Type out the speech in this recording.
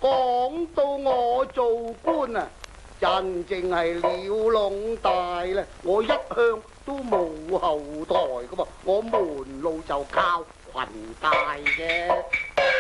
講到我做官啊，真正係鳥籠大啦！我一向都冇後台噶噃，我門路就靠裙帶嘅。